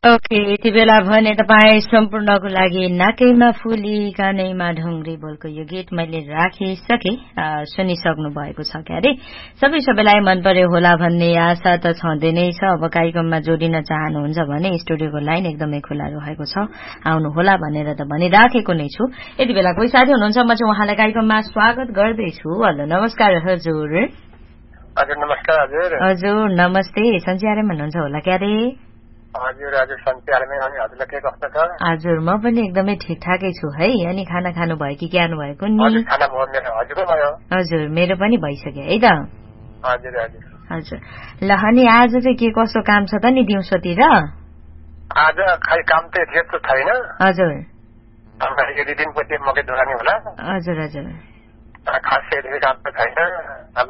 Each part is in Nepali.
ओके, यति बेला भने तपाईँ सम्पूर्णको लागि नाकैमा फुली कानैमा ढुङ्ग्री बोलको यो गीत मैले राखिसके सुनिसक्नु भएको छ क्यारे सबैलाई मन पर्यो होला भन्ने आशा त छँदै नै छ। अब कार्यक्रममा जोडिन चाहनुहुन्छ भने स्टुडियोको लाइन एकदमै खुला रहेको छ, आउनु होला भनेर त भनिराखेको नै छु। यति बेला कोही साथी हुनुहुन्छ, म चाहिँ उहाँलाई कार्यक्रममा स्वागत गर्दैछु। हेलो, नमस्कार हजुर। हजुर नमस्कार। हजुर नमस्ते, सन्चयारमा हुनुहुन्छ होला क्यारे? हजुर सन्चयारमै। अनि हजुरलाई के कस्तो छ? हजुर म पनि एकदमै ठिकठाकै छु है। अनि खाना खानु भयो कि क्यानु भएको नि? हजुर मेरो पनि भइसक्यो है त। हजुर ल, अनि आज चाहिँ के कस्तो काम छ त नि दिउँसोतिर? आज खै काम त त्यस्तो छैन। हजुर यदि दिनपछि मकै दोकानी होला। हजुर हजुर खास काम त छैन। अब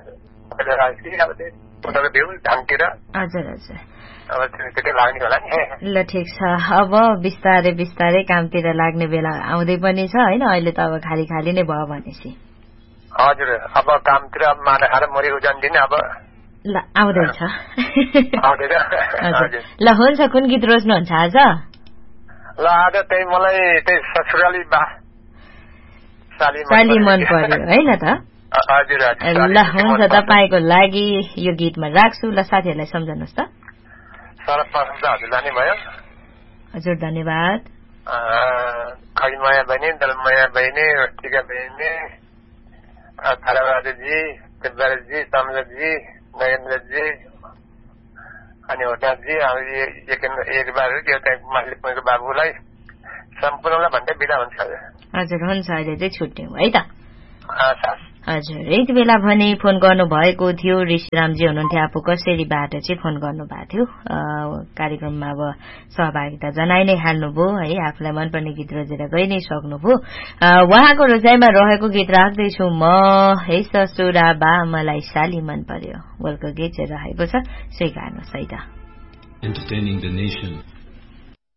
धानतिर। हजुर हजुर ल ठिक छ। अब बिस्तारै बिस्तारै कामतिर लाग्ने बेला आउँदै पनि छ होइन? अहिले त अब खाली खाली नै भयो भनेपछि। हजुर अब कामतिर माना खाएर मरेको जान्दिन अब। ल आउँदैछ। ल हुन्छ, कुन गीत रोज्नुहुन्छ आज? ल आज त्यही मलाई त्यही ससुराली साली मन पर्यो होइन त? ल हुन्छ, तपाईँको लागि यो गीतमा राख्छु। ल साथीहरूलाई सम्झनुहोस् त। सर्वप्रथम त हजुरलाई नै भयो। हजुर धन्यवाद। खैमाया बहिनी, दलमाया बहिनी, टिका बहिनी, थाराबाजुजी, देवराजी, समरजी, नरेन्द्रजी, अनि होटलजी, एक बार मालिकको बाबुलाई सम्पूर्णलाई भन्दै बिदा हुन्छ। हजुर हुन्छ, अहिले चाहिँ छुट्यौँ है त। हजुर यति बेला भने फोन गर्नु भएको थियो ऋषिरामजी हुनुहुन्थ्यो, आफू कसरीबाट चाहिँ फोन गर्नुभएको थियो। कार्यक्रममा अब सहभागिता जनाइ नै हाल्नुभयो है, आफूलाई मनपर्ने गीत रोजेर गइ नै सक्नुभयो। उहाँको रोजाइमा रहेको गीत राख्दैछु म, है ससुरा बा मलाई साली मन पर्यो बोलको गीत चाहिँ रहेको छ, स्वीकार्नुहोस् है त।